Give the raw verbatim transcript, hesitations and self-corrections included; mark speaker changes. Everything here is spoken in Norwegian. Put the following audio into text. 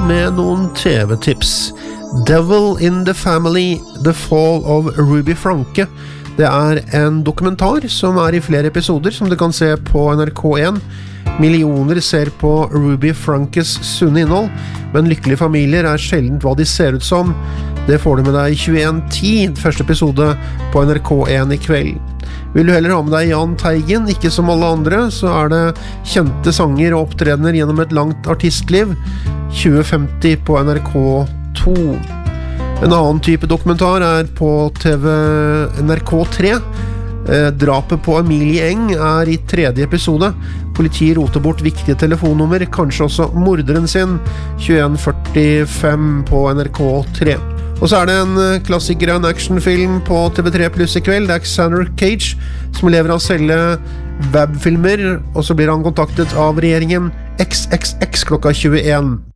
Speaker 1: med noen T V-tips. Devil in the Family, The Fall of Ruby Franke. Det er en dokumentar som er i flere episoder, som du kan se på N R K one. Millioner ser på Ruby Frankes sunne innhold, men lykkelige familier er sjelden hva de ser ut som. Det får du med deg i tjueen ti, første episode på N R K one i kveld. Vil du heller ha med deg Jan Teigen, ikke som alle andre, så er det kjente sanger og opptredener gjennom et langt artistliv, tjue femti på N R K to. En annen type dokumentar er på T V N R K tre. Eh, drapet på Emilie Eng er i tredje episode. Politiet roter bort viktige telefonnummer, kanskje også morderen sin, tjueen førtifem på N R K tre. Og så er det en klassiker av en actionfilm på T V tre pluss i kveld. Det er Xander Cage, som lever av å selge webfilmer, og så blir han kontaktet av regjeringen X X X klokka tjueen.